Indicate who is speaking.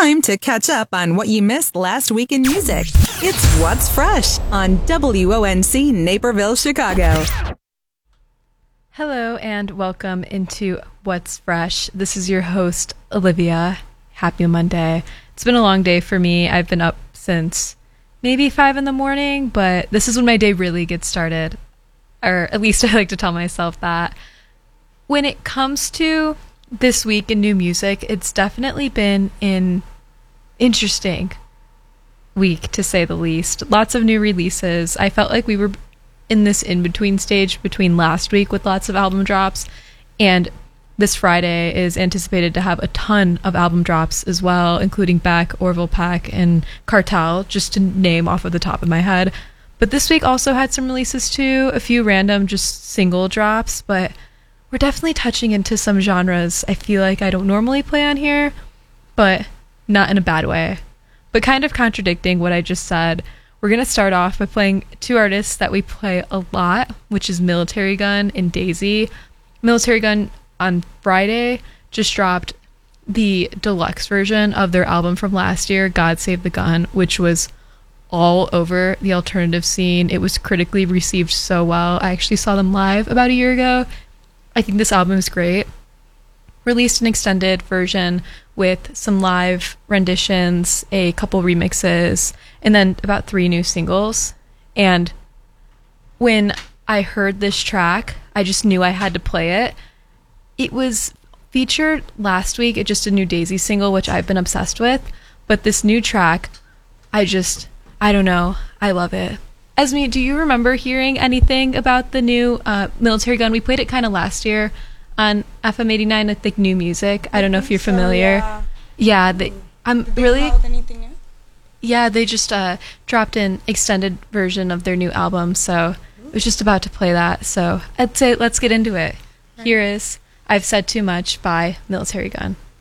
Speaker 1: time to catch up on what you missed last week in music. It's What's Fresh on WONC Naperville, Chicago.
Speaker 2: Hello and welcome into What's Fresh. This is your host, Olivia. Happy Monday. It's been a long day for me. I've been up since maybe 5 in the morning, but this is when my day really gets started. Or at least I like to tell myself that. When it comes to this week in new music, it's definitely been an interesting week, to say the least. Lots of new releases. I felt like we were in this in-between stage between last week with lots of album drops, and this Friday is anticipated to have a ton of album drops as well, including Beck, Orville Peck, and Cartel, just to name off of the top of my head. But this week also had some releases too, a few random just single drops, but we're definitely touching into some genres I feel like I don't normally play on here, but not in a bad way. But kind of contradicting what I just said, we're going to start off by playing two artists that we play a lot, which is Military Gun and Daisy. Military Gun on Friday just dropped the deluxe version of their album from last year, God Save the Gun, which was all over the alternative scene. It was critically received so well. I actually saw them live about a year ago. I think this album is great. Released an extended version with some live renditions, a couple remixes, and then about 3 new singles. And when I heard this track, I just knew I had to play it. It was featured last week at just a new Daisy single, which I've been obsessed with. But this new track, I don't know. I love it. Esme, do you remember hearing anything about the new Military Gun? We played it kind of last year on FM 89, I think, New Music. I don't know if you're familiar. Yeah,
Speaker 3: Did they come out with anything new?
Speaker 2: Yeah, they just dropped an extended version of their new album, so I was just about to play that. So I'd say let's get into it. Right. Here is I've Said Too Much by Military Gun.